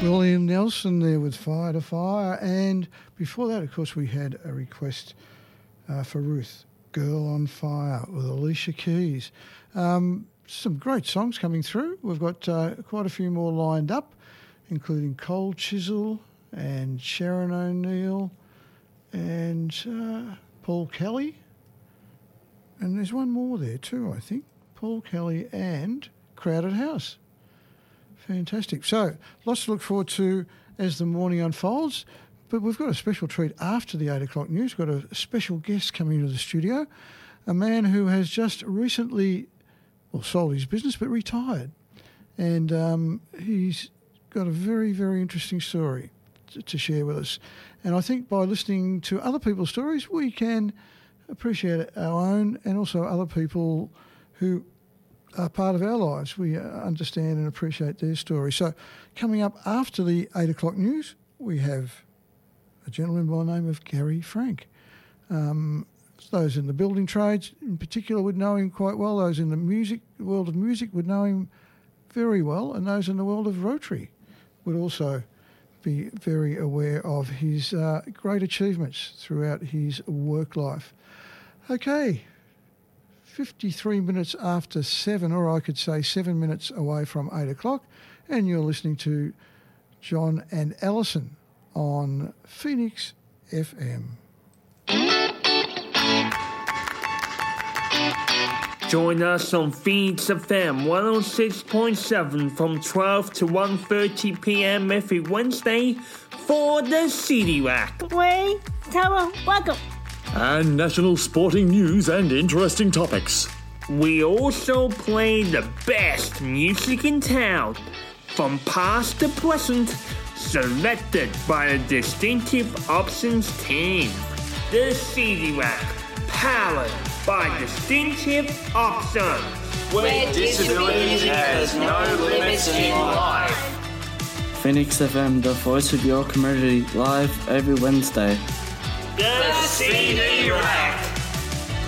William Nelson there with Fire to Fire. And before that, of course, we had a request for Ruth, Girl on Fire with Alicia Keys. Some great songs coming through. We've got quite a few more lined up, including Cold Chisel and Sharon O'Neill and Paul Kelly. And there's one more there too, I think. Paul Kelly and Crowded House. Fantastic. So, lots to look forward to as the morning unfolds. But we've got a special treat after the 8 o'clock news. We've got a special guest coming into the studio, a man who has just recently, sold his business but retired. And he's got a very, very interesting story to share with us. And I think by listening to other people's stories, we can appreciate our own and also other people who are part of our lives. We understand and appreciate their story. So coming up after the 8 o'clock news, we have a gentleman by the name of Gary Frank. Those in the building trades in particular would know him quite well. Those in the world of music would know him very well. And those in the world of Rotary would also be very aware of his great achievements throughout his work life. Okay. 53 minutes after 7, or I could say 7 minutes away from 8 o'clock, and you're listening to John and Alison on Phoenix FM. Join us on Phoenix FM 106.7 from 12 to 1:30 p.m. every Wednesday for the City Rack. Wait, Tara, welcome. And national sporting news and interesting topics. We also play the best music in town, from past to present, selected by the Distinctive Options team. The CD Rack, powered by Distinctive Options, where disability has no limits in life. Phoenix FM, the voice of your community, live every Wednesday. The CD Rack.